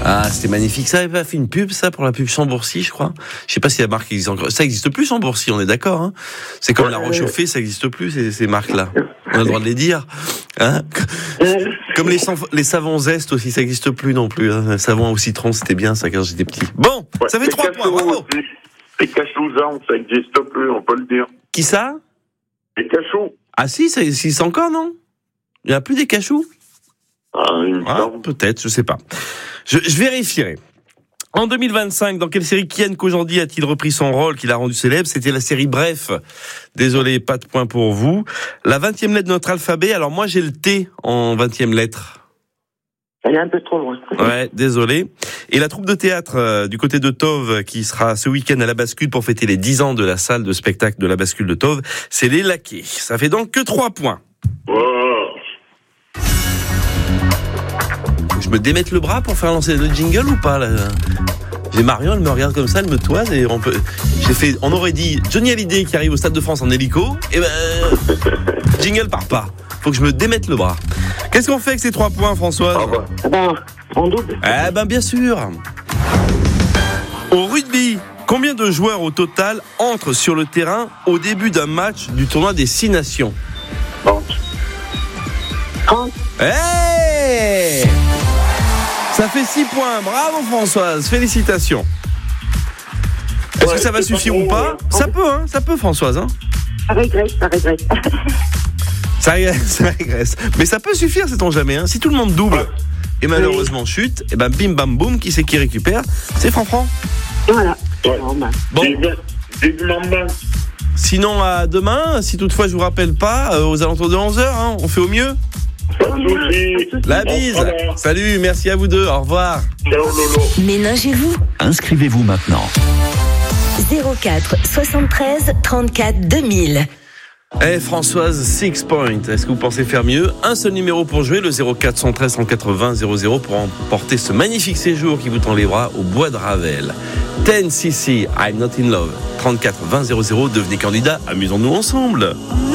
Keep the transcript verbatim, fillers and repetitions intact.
Ah, c'était magnifique. Ça avait pas fait une pub, ça, pour la pub Chambourcy, je crois. Je sais pas si la marque existe encore. Ça existe plus, Chambourcy, on est d'accord, hein. C'est comme la Rochauffée, ça existe plus, ces, ces marques-là. On a le droit de les dire, hein. Comme les, les savons Zest aussi, ça existe plus non plus, hein. Le savon au citron, c'était bien, ça, quand j'étais petit. Bon, ouais, ça fait trois points, bravo. Les cachous, ça existe plus, on peut le dire. Qui ça? Les cachous. Ah si, ça existe encore, non? Il n'y a plus des cachous? Ah, ah, peut-être, je sais pas. Je, je vérifierai. En deux mille vingt-cinq, dans quelle série Kian Kojandi a-t-il repris son rôle qu'il a rendu célèbre? C'était la série Bref. Désolé, pas de point pour vous. La vingtième lettre de notre alphabet. Alors moi, j'ai le T en vingtième lettre. Elle est un peu trop loin. Ouais, désolé. Et la troupe de théâtre euh, du côté de Tove, qui sera ce week-end à la Bascule pour fêter les dix ans de la salle de spectacle de la Bascule de Tove, c'est les Laquais. Ça fait donc que trois points. Oh. Je me démette le bras pour faire lancer le jingle ou pas là? J'ai Marion, elle me regarde comme ça, elle me toise et on peut. J'ai fait. On aurait dit Johnny Hallyday qui arrive au Stade de France en hélico. Et ben, jingle part pas. Faut que je me démette le bras. Qu'est-ce qu'on fait avec ces trois points, Françoise? Ah bah. Ah ben, en double. Eh ben, bien sûr. Au rugby, combien de joueurs au total entrent sur le terrain au début d'un match du tournoi des Six Nations? trente. trente. Hey! Ça fait six points. Bravo, Françoise. Félicitations. Est-ce Ouais, que ça va suffire pas ou pas? bon, Ça peut, hein. Ça peut, Françoise, hein. Ça régresse, ça régresse. Ça régresse, ça régresse. Mais ça peut suffire, sait-on jamais, hein. Si tout le monde double et malheureusement chute, et ben bim bam boum, qui c'est qui récupère? C'est Franfran. Voilà. Ouais. Bon. Début main. Sinon, à demain, si toutefois je vous rappelle pas, euh, aux alentours de onze heures, hein, on fait au mieux. Pas de soucis. La bise. Salut, merci à vous deux. Au revoir. Ciao Lolo. Ménagez-vous. Inscrivez-vous maintenant. zéro quatre soixante-treize trente-quatre deux mille. Eh Françoise, six points. Est-ce que vous pensez faire mieux? Un seul numéro pour jouer, le zéro quatre cent treize cent quatre-vingts zéro zéro pour emporter ce magnifique séjour qui vous tend les bras au bois de Ravel. dix C C, I'm not in love. trente-quatre vingt zéro zéro, devenez candidat. Amusons-nous ensemble.